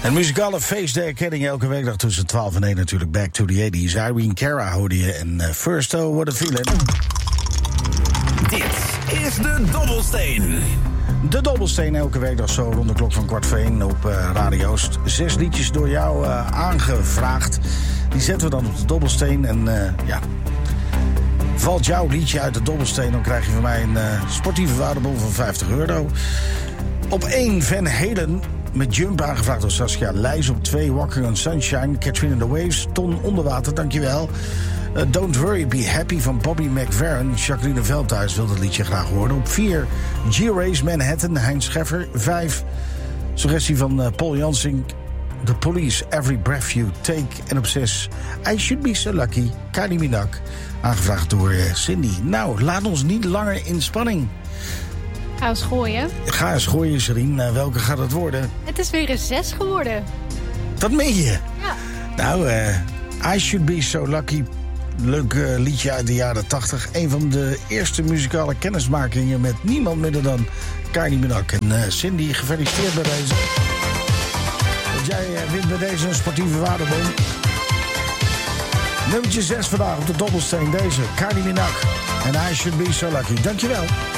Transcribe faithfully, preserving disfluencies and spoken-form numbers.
Een muzikale feest der erkenning elke weekdag tussen twaalf en één natuurlijk. Back to the eighties. Irene Cara hoorde je en uh, First Oh, What a Feeling. Dit is de Dobbelsteen. De Dobbelsteen elke weekdag zo rond de klok van kwart voor één op uh, Radio Oost. Zes liedjes door jou uh, aangevraagd. Die zetten we dan op de Dobbelsteen en uh, ja... Valt jouw liedje uit de Dobbelsteen, dan krijg je van mij een uh, sportieve waardebon van vijftig euro. Op één Van Halen met Jump aangevraagd door Saskia Leijs. Op twee Walking on Sunshine, Catherine and the Waves, Ton Onderwater, dankjewel. Uh, Don't Worry, Be Happy van Bobby McFerrin. Jacqueline Veldhuis wil dat liedje graag horen. Op vier G-Race Manhattan, Heinz Scheffer. Vijf suggestie van uh, Paul Jansing. The Police, Every Breath You Take. En op zes I Should Be So Lucky, Kylie Minogue. Aangevraagd door uh, Cindy. Nou, laat ons niet langer in spanning. Ga eens gooien. Ga eens gooien, Serien. Uh, welke gaat het worden? Het is weer een zes geworden. Dat meen je? Ja. Nou, uh, I Should Be So Lucky. Leuk uh, liedje uit de jaren tachtig. Een van de eerste muzikale kennismakingen met niemand minder dan Kylie Minogue. En uh, Cindy, gefeliciteerd bij deze. Want jij uh, wint bij deze een sportieve waardebon. Nummertje zes vandaag op de Dobbelsteen. Deze, Kylie Minogue. En I Should Be So Lucky. Dankjewel.